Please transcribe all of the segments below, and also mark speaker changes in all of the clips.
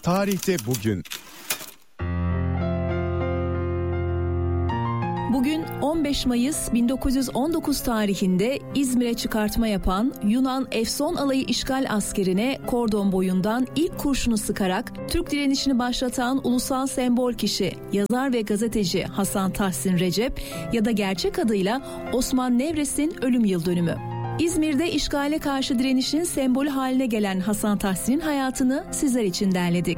Speaker 1: Tarihte bugün.
Speaker 2: Bugün 15 Mayıs 1919 tarihinde İzmir'e çıkartma yapan Yunan Efson alayı işgal askerine kordon boyundan ilk kurşunu sıkarak Türk direnişini başlatan ulusal sembol kişi, yazar ve gazeteci Hasan Tahsin Recep ya da gerçek adıyla Osman Nevres'in ölüm yıldönümü. İzmir'de işgale karşı direnişin sembolü haline gelen Hasan Tahsin'in hayatını sizler için derledik.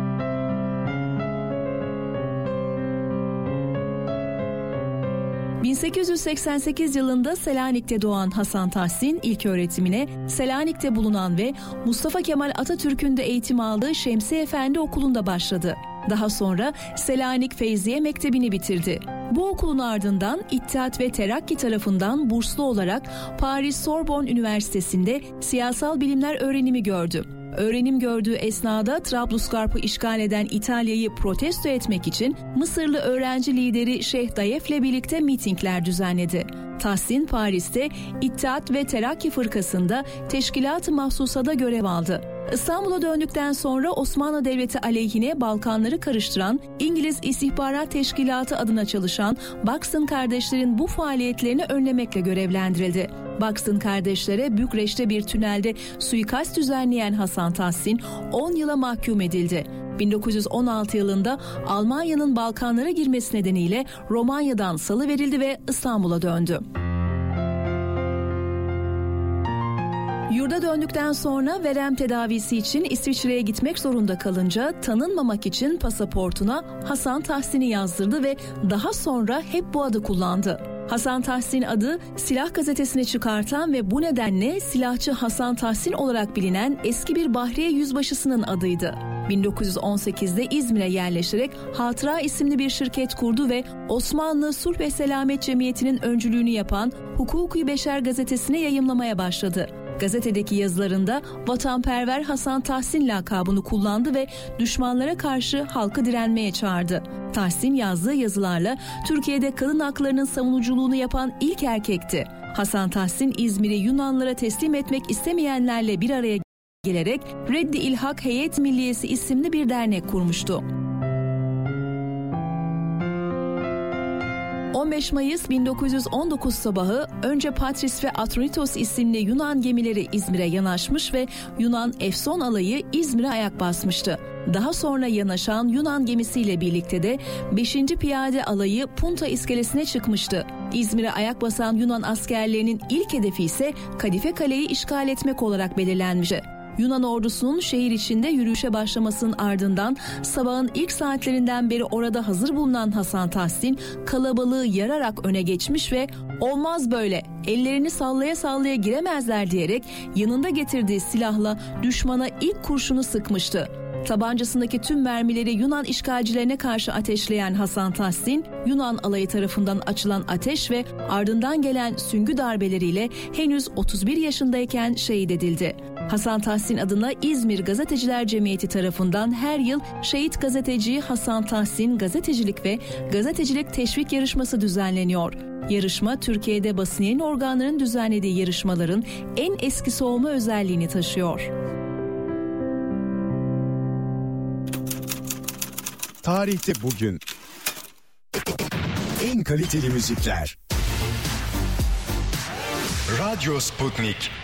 Speaker 2: ...1888 yılında Selanik'te doğan Hasan Tahsin ilköğretimine Selanik'te bulunan ve Mustafa Kemal Atatürk'ün de eğitim aldığı Şemsi Efendi Okulu'nda başladı. Daha sonra Selanik Feyziye Mektebi'ni bitirdi. Bu okulun ardından İttihat ve Terakki tarafından burslu olarak Paris Sorbonne Üniversitesi'nde siyasal bilimler öğrenimi gördü. Öğrenim gördüğü esnada Trablusgarp'ı işgal eden İtalya'yı protesto etmek için Mısırlı öğrenci lideri Şeyh Dayef'le birlikte mitingler düzenledi. Tahsin Paris'te İttihat ve Terakki Fırkası'nda Teşkilat-ı Mahsusa'da görev aldı. İstanbul'a döndükten sonra Osmanlı Devleti aleyhine Balkanları karıştıran İngiliz İstihbarat Teşkilatı adına çalışan Buxton kardeşlerin bu faaliyetlerini önlemekle görevlendirildi. Buxton kardeşlere Bükreş'te bir tünelde suikast düzenleyen Hasan Tahsin 10 yıla mahkum edildi. 1916 yılında Almanya'nın Balkanlara girmesi nedeniyle Romanya'dan salıverildi ve İstanbul'a döndü. Yurda döndükten sonra verem tedavisi için İsviçre'ye gitmek zorunda kalınca tanınmamak için pasaportuna Hasan Tahsin'i yazdırdı ve daha sonra hep bu adı kullandı. Hasan Tahsin adı Silah gazetesini çıkartan ve bu nedenle Silahçı Hasan Tahsin olarak bilinen eski bir Bahriye yüzbaşısının adıydı. 1918'de İzmir'e yerleşerek Hatıra isimli bir şirket kurdu ve Osmanlı Sulh ve Selamet Cemiyeti'nin öncülüğünü yapan Hukuki Beşer gazetesine yayımlamaya başladı. Gazetedeki yazılarında vatanperver Hasan Tahsin lakabını kullandı ve düşmanlara karşı halkı direnmeye çağırdı. Tahsin yazdığı yazılarla Türkiye'de kadın haklarının savunuculuğunu yapan ilk erkekti. Hasan Tahsin İzmir'i Yunanlılara teslim etmek istemeyenlerle bir araya gelerek Reddi İlhak Heyet Milliyesi isimli bir dernek kurmuştu. 15 Mayıs 1919 sabahı önce Patris ve Atronitos isimli Yunan gemileri İzmir'e yanaşmış ve Yunan Efson alayı İzmir'e ayak basmıştı. Daha sonra yanaşan Yunan gemisiyle birlikte de 5. Piyade alayı Punta iskelesine çıkmıştı. İzmir'e ayak basan Yunan askerlerinin ilk hedefi ise Kadife Kale'yi işgal etmek olarak belirlenmişti. Yunan ordusunun şehir içinde yürüyüşe başlamasının ardından sabahın ilk saatlerinden beri orada hazır bulunan Hasan Tahsin kalabalığı yararak öne geçmiş ve "Olmaz böyle, ellerini sallaya sallaya giremezler" diyerek yanında getirdiği silahla düşmana ilk kurşunu sıkmıştı. Tabancasındaki tüm mermileri Yunan işgalcilerine karşı ateşleyen Hasan Tahsin, Yunan alayı tarafından açılan ateş ve ardından gelen süngü darbeleriyle henüz 31 yaşındayken şehit edildi. Hasan Tahsin adına İzmir Gazeteciler Cemiyeti tarafından her yıl Şehit Gazeteci Hasan Tahsin Gazetecilik ve Gazetecilik Teşvik Yarışması düzenleniyor. Yarışma Türkiye'de basın yayın organlarının düzenlediği yarışmaların en eskisi olma özelliğini taşıyor.
Speaker 1: Tarihte bugün. En kaliteli müzikler. Radyo Sputnik.